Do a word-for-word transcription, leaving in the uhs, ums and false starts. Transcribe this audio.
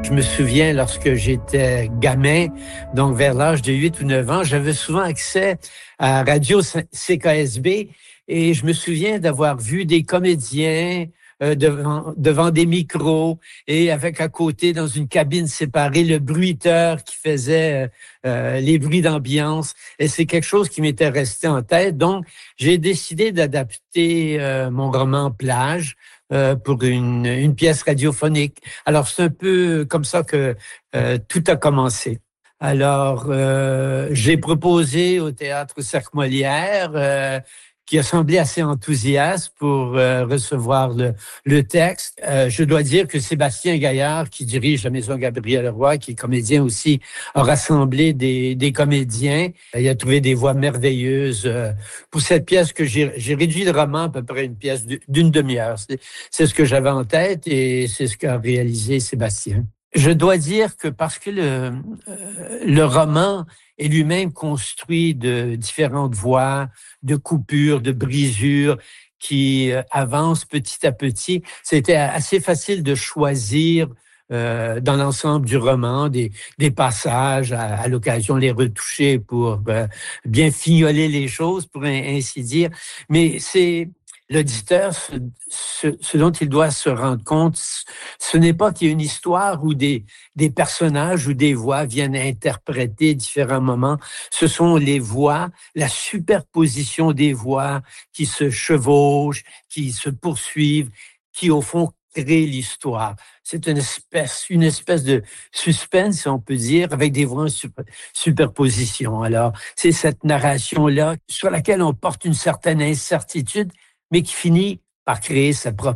Je me souviens, lorsque j'étais gamin, donc vers l'âge de huit ou neuf ans, j'avais souvent accès à Radio C K S B et je me souviens d'avoir vu des comédiens euh, devant, devant des micros et avec à côté, dans une cabine séparée, le bruiteur qui faisait euh, les bruits d'ambiance. Et c'est quelque chose qui m'était resté en tête. Donc, j'ai décidé d'adapter euh, mon roman Plage Euh, pour une, une pièce radiophonique. Alors, c'est un peu comme ça que euh, tout a commencé. Alors, euh, j'ai proposé au Théâtre Cercle Molière, euh, qui a semblé assez enthousiaste pour euh, recevoir le, le texte. Euh, je dois dire que Sébastien Gaillard, qui dirige la Maison Gabriel Roy, qui est comédien aussi, a rassemblé des, des comédiens. Il a trouvé des voix merveilleuses euh, pour cette pièce que j'ai, j'ai réduit le roman à peu près une pièce d'une demi-heure. C'est, c'est ce que j'avais en tête et c'est ce qu'a réalisé Sébastien. Je dois dire que parce que le, euh, le roman est lui-même construit de différentes voix, de coupures, de brisures qui euh, avancent petit à petit, c'était assez facile de choisir euh, dans l'ensemble du roman des, des passages, à, à l'occasion les retoucher pour euh, bien fignoler les choses, pour ainsi dire. Mais c'est l'auditeur, ce, ce, ce dont il doit se rendre compte, ce n'est pas qu'il y a une histoire où des, des personnages ou des voix viennent interpréter différents moments. Ce sont les voix, la superposition des voix qui se chevauchent, qui se poursuivent, qui au fond créent l'histoire. C'est une espèce, une espèce de suspense, si on peut dire, avec des voix en super, superposition. Alors, c'est cette narration-là sur laquelle on porte une certaine incertitude, mais qui finit par créer sa propre